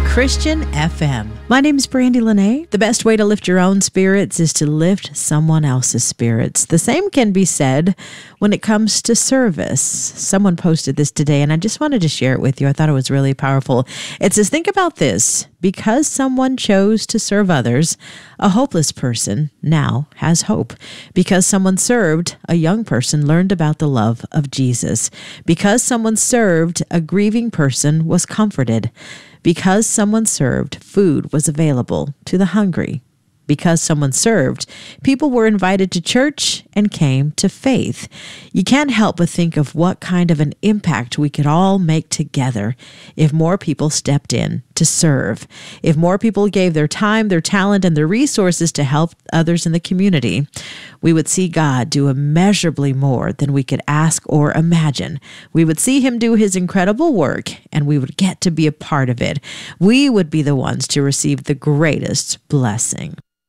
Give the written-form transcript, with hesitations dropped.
Christian FM. My name's Brandy Lene. The best way to lift your own spirits is to lift someone else's spirits. The same can be said when it comes to service. Someone posted this today, and I just wanted to share it with you. I thought it was really powerful. It says, think about this. Because someone chose to serve others, a hopeless person now has hope. Because someone served, a young person learned about the love of Jesus. Because someone served, a grieving person was comforted. Because someone served, food was available to the hungry. Because someone served, people were invited to church and came to faith. You can't help but think of what kind of an impact we could all make together if more people stepped in to serve. If more people gave their time, their talent, and their resources to help others in the community, we would see God do immeasurably more than we could ask or imagine. We would see him do his incredible work, and we would get to be a part of it. We would be the ones to receive the greatest blessing.